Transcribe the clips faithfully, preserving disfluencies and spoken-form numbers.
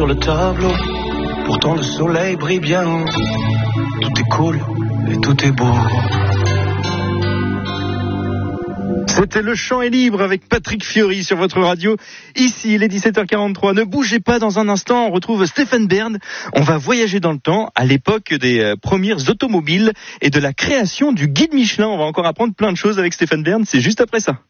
sur le tableau. Pourtant le soleil brille bien haut. Tout est cool et tout est beau. C'était Le Chant est libre avec Patrick Fiori sur votre radio. Ici, il est dix-sept heures quarante-trois. Ne bougez pas, dans un instant, on retrouve Stéphane Bern. On va voyager dans le temps, à l'époque des euh, premières automobiles et de la création du guide Michelin. On va encore apprendre plein de choses avec Stéphane Bern. C'est juste après ça.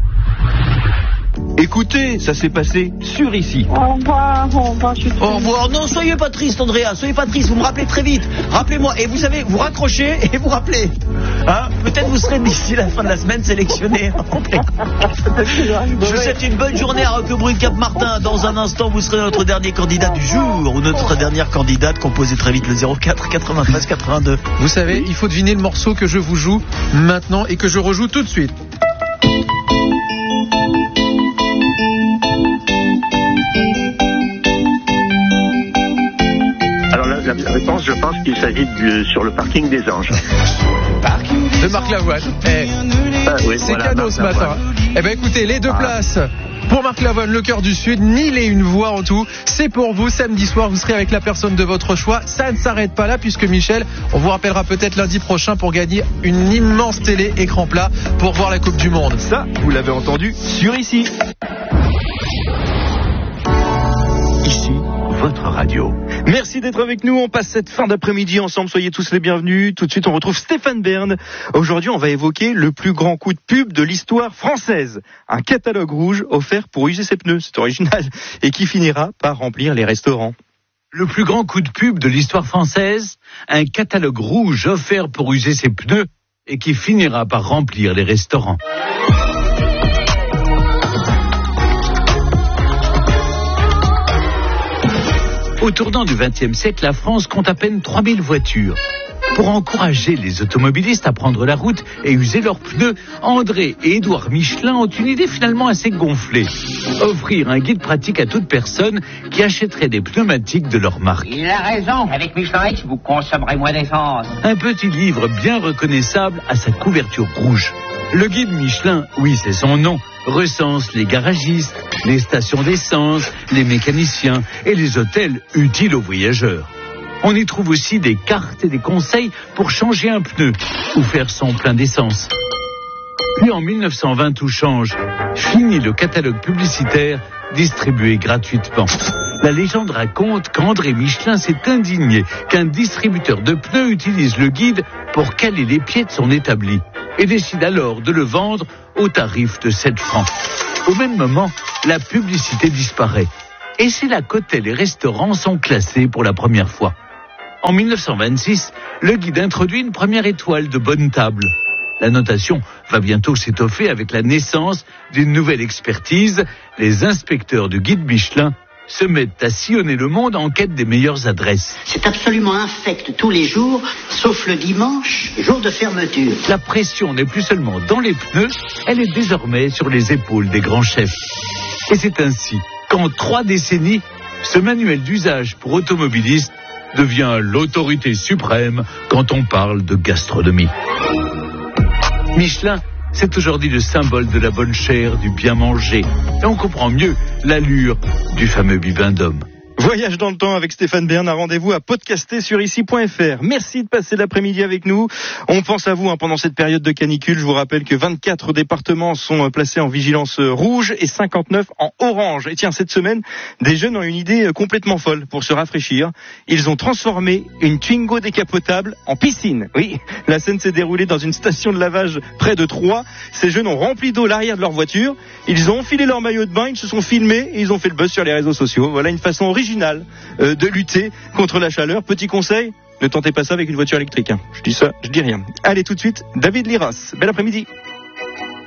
Écoutez, ça s'est passé sur ici. Au revoir, au revoir, je suis Au revoir. Non, soyez pas triste, Andrea. Soyez pas triste. Vous me rappelez très vite. Rappelez-moi. Et vous savez, vous raccrochez et vous rappelez. Hein? Peut-être vous serez d'ici la fin de la semaine sélectionné. Je vous souhaite une bonne journée à Roquebrune, Cap-Martin. Dans un instant, vous serez notre dernier candidat du jour ou notre dernière candidate. Composez très vite le zéro quatre quatre-vingt-treize quatre-vingt-deux. Vous savez, il faut deviner le morceau que je vous joue maintenant et que je rejoue tout de suite. La, la réponse, je pense qu'il s'agit du, sur le parking des Anges. De Marc Lavoine. Eh, ah, oui, c'est voilà, cadeau Marc ce matin. Lavoine. Eh ben écoutez, les deux ah. places pour Marc Lavoine, le cœur du Sud, mille et une voix en tout. C'est pour vous. Samedi soir, vous serez avec la personne de votre choix. Ça ne s'arrête pas là puisque Michel, on vous rappellera peut-être lundi prochain pour gagner une immense télé écran plat pour voir la Coupe du Monde. Ça, vous l'avez entendu sur ici. Ici, votre radio. Merci d'être avec nous. On passe cette fin d'après-midi ensemble. Soyez tous les bienvenus. Tout de suite, on retrouve Stéphane Bern. Aujourd'hui, on va évoquer le plus grand coup de pub de l'histoire française. Un catalogue rouge offert pour user ses pneus. C'est original. Et qui finira par remplir les restaurants. Le plus grand coup de pub de l'histoire française. Un catalogue rouge offert pour user ses pneus et qui finira par remplir les restaurants. Au tournant du vingtième siècle, la France compte à peine trois mille voitures. Pour encourager les automobilistes à prendre la route et user leurs pneus, André et Édouard Michelin ont une idée finalement assez gonflée. Offrir un guide pratique à toute personne qui achèterait des pneumatiques de leur marque. Il a raison, avec Michelin X, vous consommerez moins d'essence. Un petit livre bien reconnaissable à sa couverture rouge. Le guide Michelin, oui c'est son nom, recense les garagistes, les stations d'essence, les mécaniciens et les hôtels utiles aux voyageurs. On y trouve aussi des cartes et des conseils pour changer un pneu ou faire son plein d'essence. Puis en mille neuf cent vingt, tout change. Fini le catalogue publicitaire distribué gratuitement. La légende raconte qu'André Michelin s'est indigné qu'un distributeur de pneus utilise le guide pour caler les pieds de son établi et décide alors de le vendre au tarif de sept francs. Au même moment, la publicité disparaît. Et c'est là qu'hôtels et restaurants sont classés pour la première fois. En mille neuf cent vingt-six, le guide introduit une première étoile de bonne table. La notation va bientôt s'étoffer avec la naissance d'une nouvelle expertise. Les inspecteurs du guide Michelin se mettent à sillonner le monde en quête des meilleures adresses. C'est absolument infect tous les jours, sauf le dimanche, jour de fermeture. La pression n'est plus seulement dans les pneus, elle est désormais sur les épaules des grands chefs. Et c'est ainsi qu'en trois décennies, ce manuel d'usage pour automobilistes devient l'autorité suprême quand on parle de gastronomie. Michelin, c'est aujourd'hui le symbole de la bonne chère, du bien manger. Et on comprend mieux l'allure du fameux bibendum. Voyage dans le temps avec Stéphane Bern, un rendez-vous à podcaster sur ici point f r. Merci de passer l'après-midi avec nous. On pense à vous hein, pendant cette période de canicule. Je vous rappelle que vingt-quatre départements sont placés en vigilance rouge et cinquante-neuf en orange. Et tiens, cette semaine, des jeunes ont une idée complètement folle pour se rafraîchir. Ils ont transformé une Twingo décapotable en piscine. Oui, la scène s'est déroulée dans une station de lavage près de Troyes. Ces jeunes ont rempli d'eau l'arrière de leur voiture. Ils ont enfilé leur maillot de bain, ils se sont filmés et ils ont fait le buzz sur les réseaux sociaux. Voilà une façon originale Euh, de lutter contre la chaleur. Petit conseil, ne tentez pas ça avec une voiture électrique. Hein. Je dis ça, je dis rien. Allez tout de suite, David Liras. Bel après-midi.